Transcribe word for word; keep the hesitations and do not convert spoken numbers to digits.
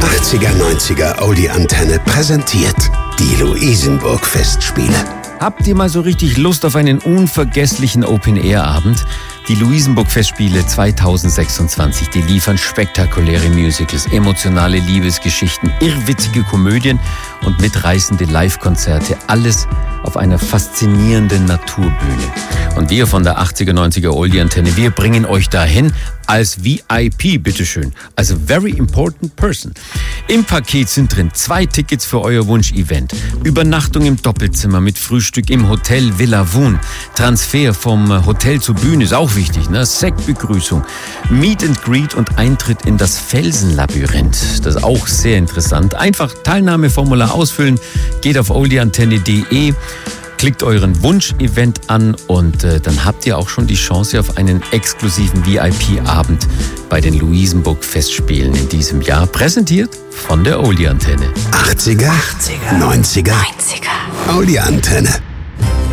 achtziger, neunziger Oldie-Antenne präsentiert die Luisenburg-Festspiele. Habt ihr mal so richtig Lust auf einen unvergesslichen Open-Air-Abend? Die Luisenburg-Festspiele zweitausendsechsundzwanzig, die liefern spektakuläre Musicals, emotionale Liebesgeschichten, irrwitzige Komödien und mitreißende Live-Konzerte. Alles auf einer faszinierenden Naturbühne. Und wir von der achtziger, neunziger Oldie-Antenne, wir bringen euch dahin als V I P, bitteschön. Also Very Important Person. Im Paket sind drin zwei Tickets für euer Wunsch-Event, Übernachtung im Doppelzimmer mit Frühstück im Hotel Villa Woon, Transfer vom Hotel zur Bühne, ist auch wichtig, ne? Sektbegrüßung, Meet and Greet und Eintritt in das Felsenlabyrinth. Das ist auch sehr interessant. Einfach Teilnahmeformular ausfüllen, geht auf oldieantenne punkt de, klickt euren Wunsch-Event an und äh, dann habt ihr auch schon die Chance auf einen exklusiven V I P-Abend bei den Luisenburg-Festspielen in diesem Jahr, präsentiert von der Oldie-Antenne. achtziger, achtziger, neunziger, neunziger. Oldie-Antenne.